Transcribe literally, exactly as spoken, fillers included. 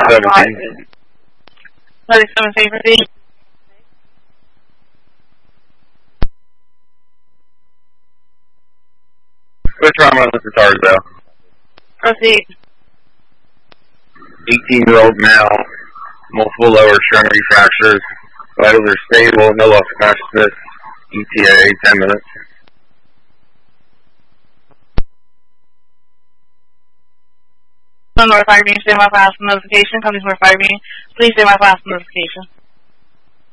seventeen. thirty-seven safety. Quick trauma on the Tarzell. Proceed. eighteen-year-old male, multiple lower extremity fractures. Vitals are stable, no loss of consciousness. E T A, ten minutes. North Fire Beam, stand by for hospital notification. Companies North Fire Beam, please stand by for hospital notification.